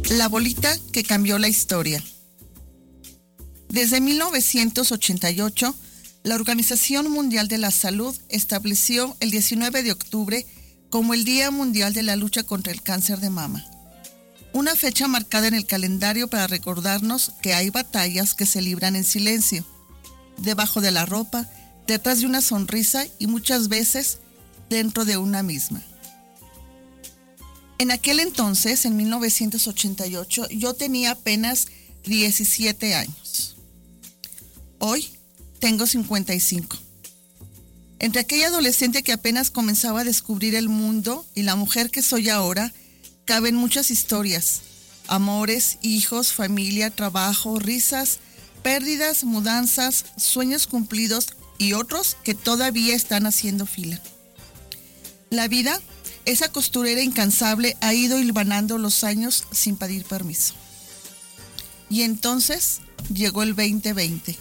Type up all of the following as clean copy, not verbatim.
La bolita que cambió la historia. Desde 1988, la Organización Mundial de la Salud estableció el 19 de octubre como el Día Mundial de la Lucha contra el Cáncer de Mama. Una fecha marcada en el calendario para recordarnos que hay batallas que se libran en silencio, debajo de la ropa, detrás de una sonrisa y muchas veces dentro de una misma. En aquel entonces, en 1988, yo tenía apenas 17 años. Hoy tengo 55. Entre aquella adolescente que apenas comenzaba a descubrir el mundo y la mujer que soy ahora, caben muchas historias, amores, hijos, familia, trabajo, risas, pérdidas, mudanzas, sueños cumplidos y otros que todavía están haciendo fila. La vida, esa costurera incansable, ha ido hilvanando los años sin pedir permiso. Y entonces llegó el 2020.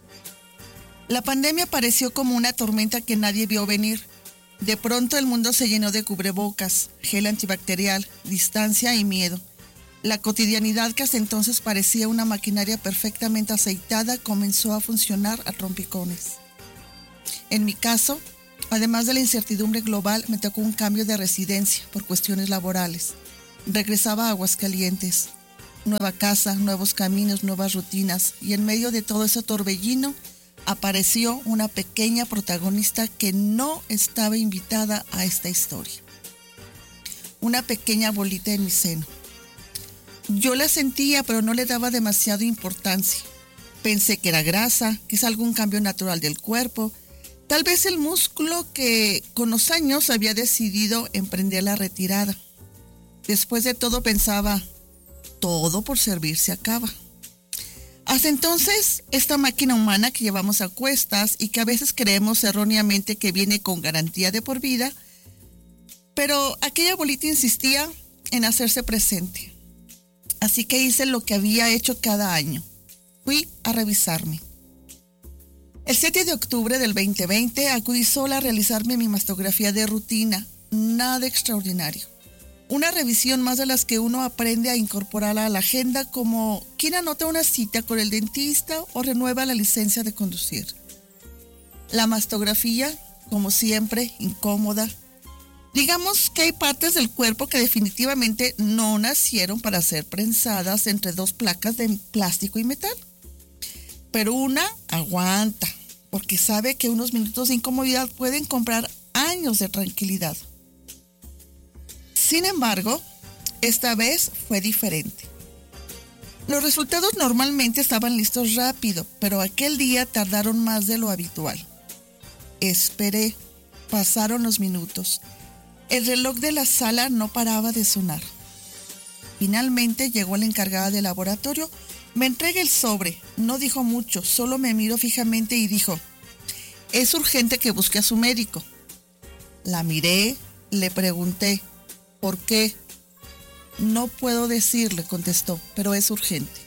La pandemia apareció como una tormenta que nadie vio venir. De pronto el mundo se llenó de cubrebocas, gel antibacterial, distancia y miedo. La cotidianidad que hasta entonces parecía una maquinaria perfectamente aceitada comenzó a funcionar a trompicones. En mi caso, además de la incertidumbre global, me tocó un cambio de residencia por cuestiones laborales. Regresaba a Aguascalientes. Nueva casa, nuevos caminos, nuevas rutinas. Y en medio de todo ese torbellino, apareció una pequeña protagonista que no estaba invitada a esta historia. Una pequeña bolita en mi seno. Yo la sentía, pero no le daba demasiada importancia. Pensé que era grasa, que es algún cambio natural del cuerpo, tal vez el músculo que con los años había decidido emprender la retirada. Después de todo pensaba, todo por servir se acaba. Hasta entonces, esta máquina humana que llevamos a cuestas y que a veces creemos erróneamente que viene con garantía de por vida, pero aquella bolita insistía en hacerse presente. Así que hice lo que había hecho cada año. Fui a revisarme. El 7 de octubre del 2020 acudí sola a realizarme mi mastografía de rutina, nada extraordinario. Una revisión más de las que uno aprende a incorporar a la agenda, como quien anota una cita con el dentista o renueva la licencia de conducir. La mastografía, como siempre, incómoda. Digamos que hay partes del cuerpo que definitivamente no nacieron para ser prensadas entre dos placas de plástico y metal. Pero una aguanta, porque sabe que unos minutos de incomodidad pueden comprar años de tranquilidad. Sin embargo, esta vez fue diferente. Los resultados normalmente estaban listos rápido, pero aquel día tardaron más de lo habitual. Esperé, pasaron los minutos. El reloj de la sala no paraba de sonar. Finalmente llegó la encargada del laboratorio, me entrega el sobre, no dijo mucho, solo me miró fijamente y dijo, es urgente que busque a su médico. La miré, le pregunté, ¿por qué? No puedo decirle, contestó, pero es urgente.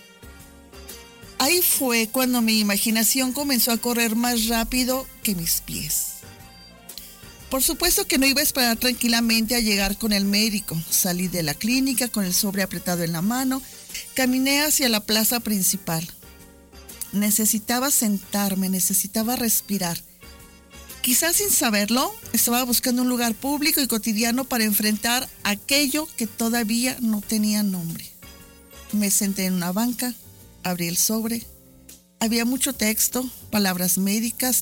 Ahí fue cuando mi imaginación comenzó a correr más rápido que mis pies. Por supuesto que no iba a esperar tranquilamente a llegar con el médico. Salí de la clínica con el sobre apretado en la mano, caminé hacia la plaza principal. Necesitaba sentarme, necesitaba respirar. Quizás sin saberlo, estaba buscando un lugar público y cotidiano para enfrentar aquello que todavía no tenía nombre. Me senté en una banca, abrí el sobre. Había mucho texto, palabras médicas,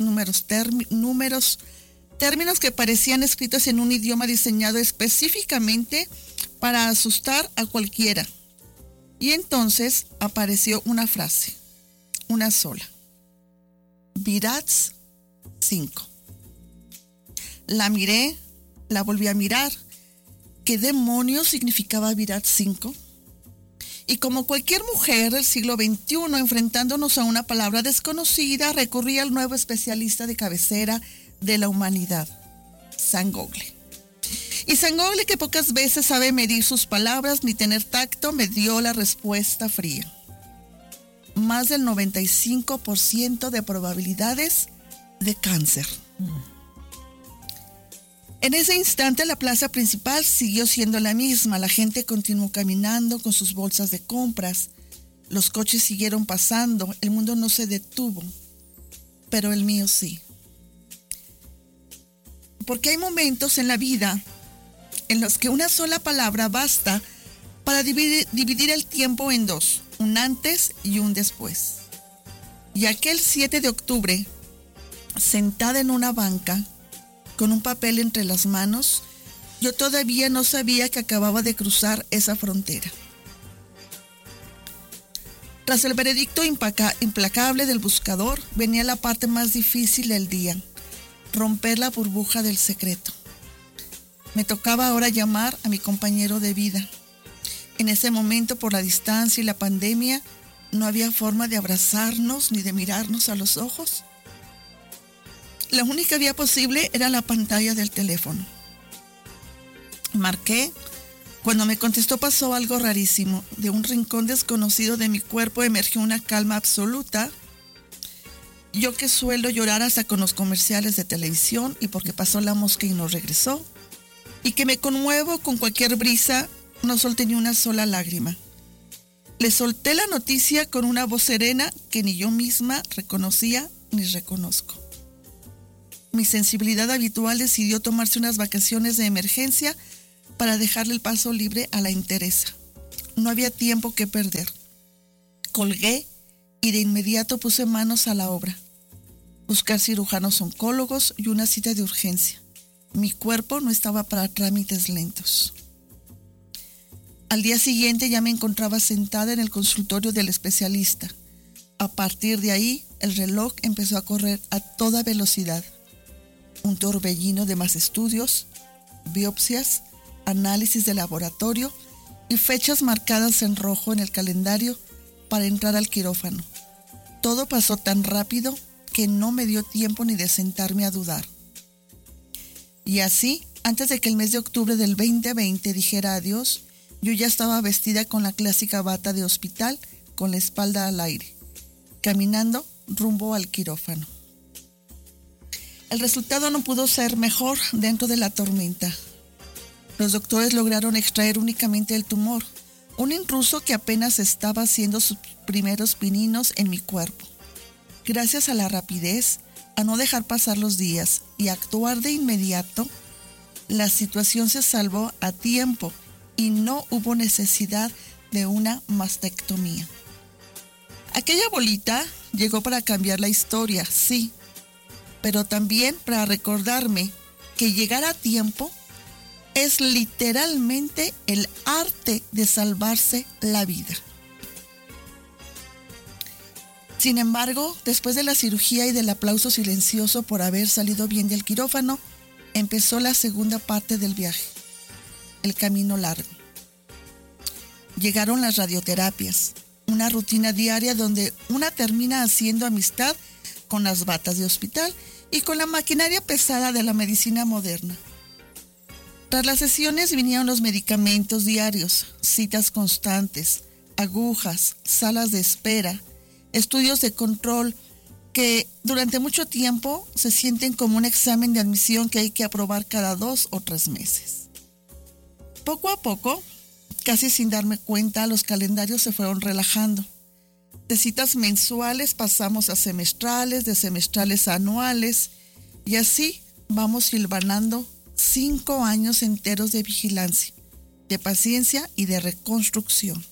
términos que parecían escritos en un idioma diseñado específicamente para asustar a cualquiera. Y entonces apareció una frase, una sola. Virats 5. La miré, la volví a mirar. ¿Qué demonios significaba Virats 5? Y como cualquier mujer del siglo XXI, enfrentándonos a una palabra desconocida, recurrí al nuevo especialista de cabecera de la humanidad, San Google. Y San Google, que pocas veces sabe medir sus palabras ni tener tacto, me dio la respuesta fría. Más del 95% de probabilidades de cáncer. En ese instante la plaza principal siguió siendo la misma. La gente continuó caminando con sus bolsas de compras. Los coches siguieron pasando. El mundo no se detuvo, pero el mío sí. Porque hay momentos en la vida en los que una sola palabra basta para dividir el tiempo en dos, un antes y un después. Y aquel 7 de octubre, sentada en una banca, con un papel entre las manos, yo todavía no sabía que acababa de cruzar esa frontera. Tras el veredicto implacable del buscador, venía la parte más difícil del día, romper la burbuja del secreto. Me tocaba ahora llamar a mi compañero de vida. En ese momento, por la distancia y la pandemia, no había forma de abrazarnos ni de mirarnos a los ojos. La única vía posible era la pantalla del teléfono. Marqué. Cuando me contestó pasó algo rarísimo. De un rincón desconocido de mi cuerpo emergió una calma absoluta. Yo que suelo llorar hasta con los comerciales de televisión y porque pasó la mosca y no regresó, y que me conmuevo con cualquier brisa, no solté ni una sola lágrima. Le solté la noticia con una voz serena que ni yo misma reconocía ni reconozco. Mi sensibilidad habitual decidió tomarse unas vacaciones de emergencia para dejarle el paso libre a la entereza. No había tiempo que perder. Colgué y de inmediato puse manos a la obra. Buscar cirujanos oncólogos y una cita de urgencia. Mi cuerpo no estaba para trámites lentos. Al día siguiente ya me encontraba sentada en el consultorio del especialista. A partir de ahí, el reloj empezó a correr a toda velocidad. Un torbellino de más estudios, biopsias, análisis de laboratorio y fechas marcadas en rojo en el calendario para entrar al quirófano. Todo pasó tan rápido que no me dio tiempo ni de sentarme a dudar. Y así, antes de que el mes de octubre del 2020 dijera adiós, yo ya estaba vestida con la clásica bata de hospital, con la espalda al aire, caminando rumbo al quirófano. El resultado no pudo ser mejor dentro de la tormenta. Los doctores lograron extraer únicamente el tumor, un intruso que apenas estaba haciendo sus primeros pininos en mi cuerpo. Gracias a la rapidez, a no dejar pasar los días y a actuar de inmediato, la situación se salvó a tiempo y no hubo necesidad de una mastectomía. Aquella bolita llegó para cambiar la historia, sí, pero también para recordarme que llegar a tiempo es literalmente el arte de salvarse la vida. Sin embargo, después de la cirugía y del aplauso silencioso por haber salido bien del quirófano, empezó la segunda parte del viaje, el camino largo. Llegaron las radioterapias, una rutina diaria donde una termina haciendo amistad con las batas de hospital y con la maquinaria pesada de la medicina moderna. Tras las sesiones vinieron los medicamentos diarios, citas constantes, agujas, salas de espera, estudios de control que durante mucho tiempo se sienten como un examen de admisión que hay que aprobar cada 2 o 3 meses. Poco a poco, casi sin darme cuenta, los calendarios se fueron relajando. De citas mensuales pasamos a semestrales, de semestrales a anuales, y así vamos hilvanando 5 años enteros de vigilancia, de paciencia y de reconstrucción.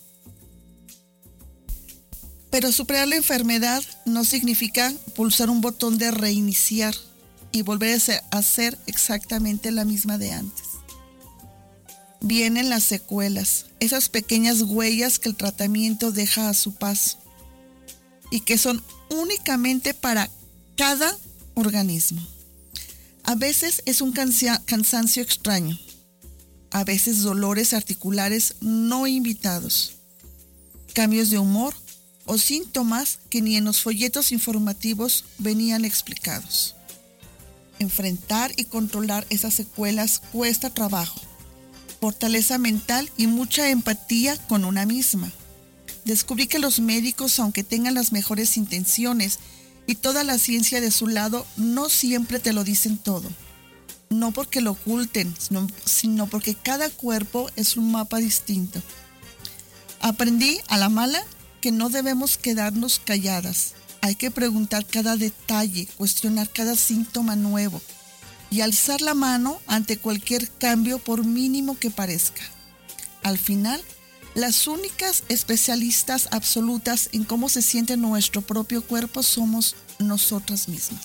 Pero superar la enfermedad no significa pulsar un botón de reiniciar y volver a ser exactamente la misma de antes. Vienen las secuelas, esas pequeñas huellas que el tratamiento deja a su paso y que son únicamente para cada organismo. A veces es un cansancio extraño, a veces dolores articulares no invitados, cambios de humor o síntomas que ni en los folletos informativos venían explicados. Enfrentar y controlar esas secuelas cuesta trabajo, fortaleza mental y mucha empatía con una misma. Descubrí que los médicos, aunque tengan las mejores intenciones y toda la ciencia de su lado, no siempre te lo dicen todo. no porque lo oculten, sino porque cada cuerpo es un mapa distinto. Aprendí a la mala que no debemos quedarnos calladas. Hay que preguntar cada detalle, cuestionar cada síntoma nuevo y alzar la mano ante cualquier cambio por mínimo que parezca. Al final, las únicas especialistas absolutas en cómo se siente nuestro propio cuerpo somos nosotras mismas.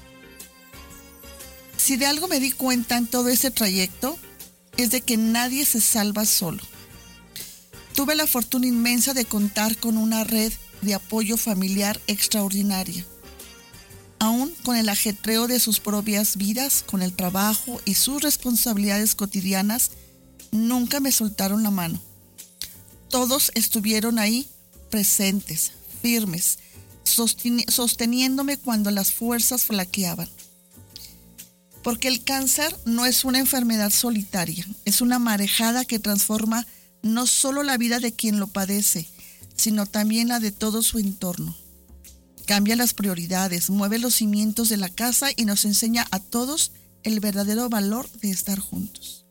Si de algo me di cuenta en todo ese trayecto, es de que nadie se salva solo. Tuve la fortuna inmensa de contar con una red de apoyo familiar extraordinaria. Aún con el ajetreo de sus propias vidas, con el trabajo y sus responsabilidades cotidianas, nunca me soltaron la mano. Todos estuvieron ahí, presentes, firmes, sosteniéndome cuando las fuerzas flaqueaban. Porque el cáncer no es una enfermedad solitaria, es una marejada que transforma no solo la vida de quien lo padece, sino también la de todo su entorno. Cambia las prioridades, mueve los cimientos de la casa y nos enseña a todos el verdadero valor de estar juntos.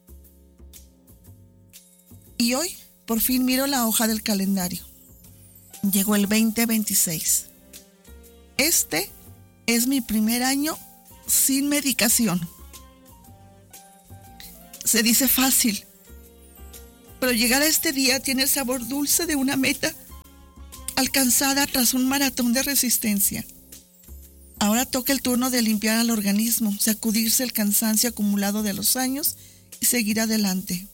Y hoy, por fin miro la hoja del calendario. Llegó el 2026. Este es mi primer año sin medicación. Se dice fácil, pero llegar a este día tiene el sabor dulce de una meta alcanzada tras un maratón de resistencia. Ahora toca el turno de limpiar al organismo, sacudirse el cansancio acumulado de los años y seguir adelante.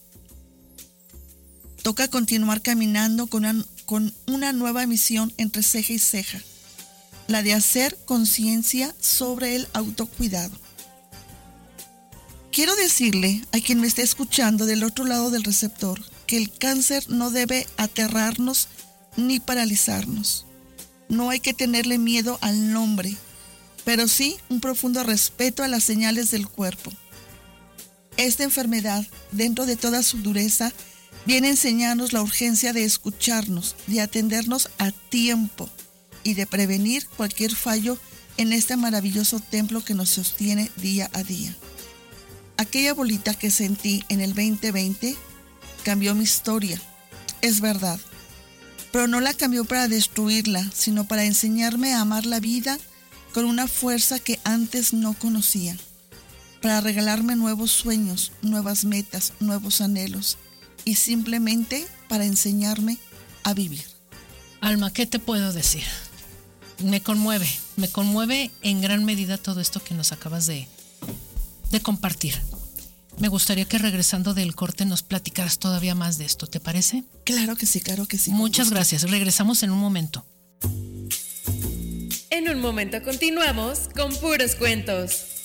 Toca continuar caminando con una nueva misión entre ceja y ceja, la de hacer conciencia sobre el autocuidado. Quiero decirle a quien me esté escuchando del otro lado del receptor que el cáncer no debe aterrarnos ni paralizarnos. No hay que tenerle miedo al nombre, pero sí un profundo respeto a las señales del cuerpo. Esta enfermedad, dentro de toda su dureza, viene a enseñarnos la urgencia de escucharnos, de atendernos a tiempo y de prevenir cualquier fallo en este maravilloso templo que nos sostiene día a día. Aquella bolita que sentí en el 2020 cambió mi historia, es verdad, pero no la cambió para destruirla, sino para enseñarme a amar la vida con una fuerza que antes no conocía, para regalarme nuevos sueños, nuevas metas, nuevos anhelos y simplemente para enseñarme a vivir. Alma, ¿qué te puedo decir? Me conmueve en gran medida todo esto que nos acabas de compartir. Me gustaría que regresando del corte nos platicaras todavía más de esto, ¿te parece? Claro que sí, claro que sí. Muchas gracias, regresamos en un momento. En un momento continuamos con Puros Cuentos.